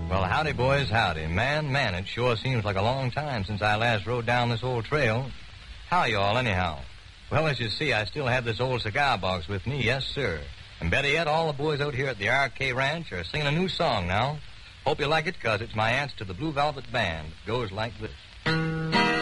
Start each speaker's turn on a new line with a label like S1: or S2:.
S1: Well, howdy, boys, howdy. Man, it sure seems like a long time since I last rode down this old trail. How y'all, anyhow? Well, as you see, I still have this old cigar box with me, yes, sir. And better yet, all the boys out here at the RK Ranch are singing a new song now. Hope you like it, 'cause it's my answer to the Blue Velvet Band. It goes like this.